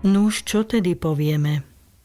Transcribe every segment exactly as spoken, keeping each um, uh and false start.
Nuž, čo tedy povieme?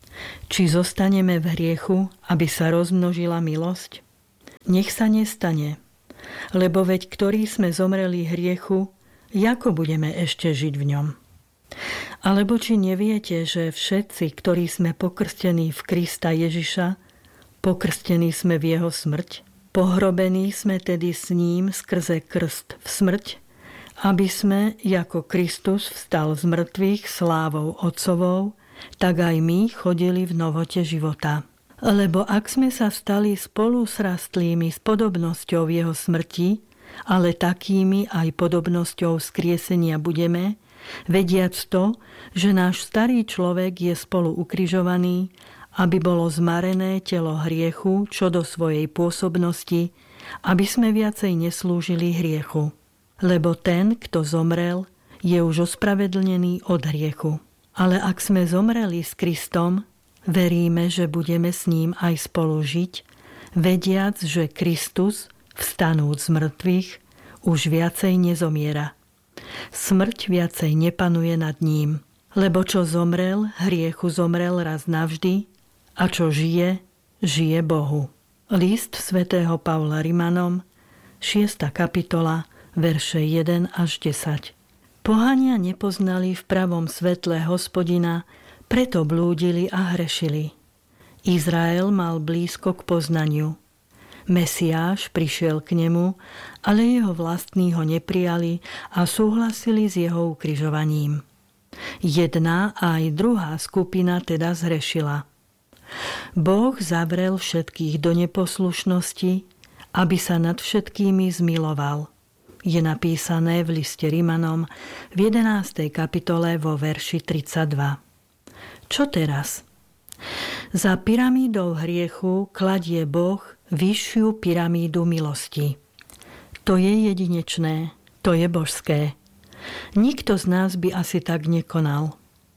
Či zostaneme v hriechu, aby sa rozmnožila milosť? Nech sa nestane, lebo veď ktorí sme zomreli hriechu, ako budeme ešte žiť v ňom? Alebo či neviete, že všetci, ktorí sme pokrstení v Krista Ježiša, pokrstení sme v jeho smrť? Pohrobení sme tedy s ním skrze krst v smrť, aby sme, ako Kristus vstal z mŕtvych slávou Otcovou, tak aj my chodili v novote života. Lebo ak sme sa stali spolu srastlými s podobnosťou jeho smrti, ale takými aj podobnosťou vzkriesenia budeme, vediac to, že náš starý človek je spolu ukrižovaný, aby bolo zmarené telo hriechu čo do svojej pôsobnosti, aby sme viacej neslúžili hriechu. Lebo ten, kto zomrel, je už ospravedlnený od hriechu. Ale ak sme zomreli s Kristom, veríme, že budeme s ním aj spolu žiť, vediac, že Kristus, vstanúc z mŕtvych, už viacej nezomiera. Smrť viacej nepanuje nad ním, lebo čo zomrel, hriechu zomrel raz navždy, a čo žije, žije Bohu. List svätého Pavla Rimanom, šiesta kapitola, verše jeden až desať. Pohania nepoznali v pravom svetle Hospodina, preto blúdili a hrešili. Izrael mal blízko k poznaniu. Mesiáš prišiel k nemu, ale jeho vlastní ho neprijali a súhlasili s jeho ukrižovaním. Jedna aj druhá skupina teda zhrešila. Boh zavrel všetkých do neposlušnosti, aby sa nad všetkými zmiloval. Je napísané v liste Rimanom v jedenástej kapitole vo verši tridsaťdva. Čo teraz? Za pyramídou hriechu kladie Boh vyššiu pyramídu milosti. To je jedinečné, to je božské. Nikto z nás by asi tak nekonal.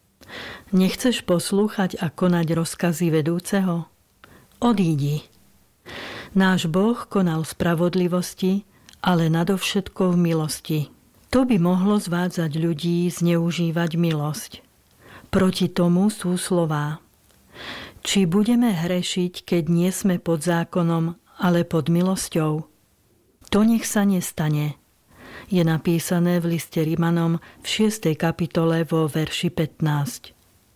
Nechceš poslúchať a konať rozkazy vedúceho? Odídi. Náš Boh konal spravodlivosti, ale nadovšetko v milosti. To by mohlo zvádzať ľudí zneužívať milosť. Proti tomu sú slová. Či budeme hrešiť, keď nie sme pod zákonom, ale pod milosťou? To nech sa nestane. Je napísané v liste Rimanom v šiestej kapitole vo verši pätnásť.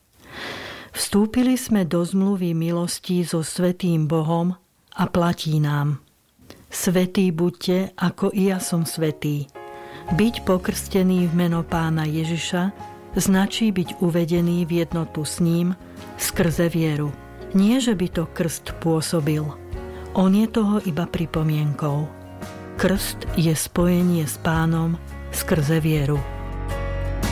Vstúpili sme do zmluvy milosti so svätým Bohom a platí nám. Svätí buďte, ako i ja som svätý. Byť pokrstený v meno Pána Ježiša značí byť uvedený v jednotu s ním skrze vieru. Nie, že by to krst pôsobil. On je toho iba pripomienkou. Krst je spojenie s Pánom skrze vieru.